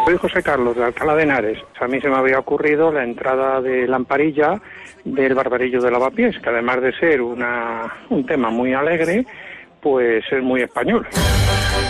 Soy José Carlos, de Alcalá de Henares. A mí se me había ocurrido la entrada de Lamparilla del Barbarillo de Lavapiés, que además de ser un tema muy alegre, pues es muy español.